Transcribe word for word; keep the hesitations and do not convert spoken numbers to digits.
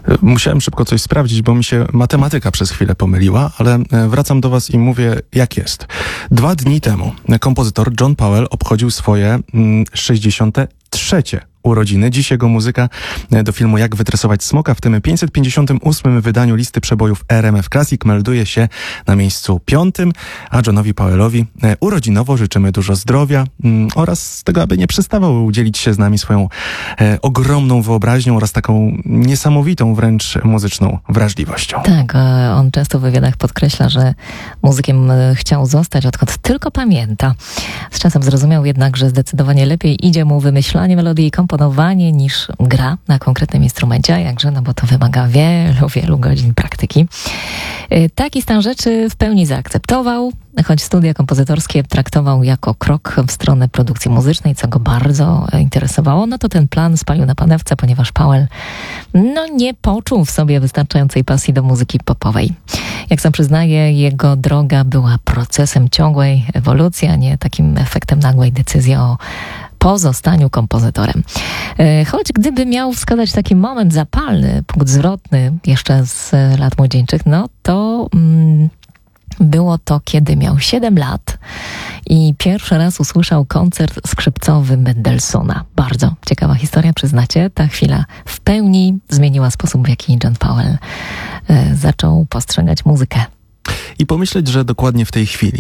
Musiałem szybko coś sprawdzić, bo mi się matematyka przez chwilę pomyliła, ale wracam do was i mówię, jak jest. Dwa dni temu kompozytor John Powell obchodził swoje sześćdziesiąte trzecie urodziny. Dziś jego muzyka do filmu Jak wytresować smoka w tym pięćset pięćdziesiątym ósmym wydaniu listy przebojów R M F Classic melduje się na miejscu piątym, a Johnowi Powellowi urodzinowo życzymy dużo zdrowia mm, oraz tego, aby nie przestawał udzielić się z nami swoją e, ogromną wyobraźnią oraz taką niesamowitą wręcz muzyczną wrażliwością. Tak, on często w wywiadach podkreśla, że muzykiem chciał zostać, odkąd tylko pamięta. Z czasem zrozumiał jednak, że zdecydowanie lepiej idzie mu wymyślanie melodii i komponowanie niż gra na konkretnym instrumencie, a jakże, no bo to wymaga wielu, wielu godzin praktyki. Taki stan rzeczy w pełni zaakceptował, choć studia kompozytorskie traktował jako krok w stronę produkcji muzycznej, co go bardzo interesowało, no to ten plan spalił na panewce, ponieważ Powell no, nie poczuł w sobie wystarczającej pasji do muzyki popowej. Jak sam przyznaje, jego droga była procesem ciągłej ewolucji, a nie takim efektem nagłej decyzji o pozostaniu kompozytorem. Choć gdyby miał wskazać taki moment zapalny, punkt zwrotny jeszcze z lat młodzieńczych, no to mm, było to, kiedy miał siedem lat i pierwszy raz usłyszał koncert skrzypcowy Mendelssohna. Bardzo ciekawa historia, przyznacie. Ta chwila w pełni zmieniła sposób, w jaki John Powell y, zaczął postrzegać muzykę. I pomyśleć, że dokładnie w tej chwili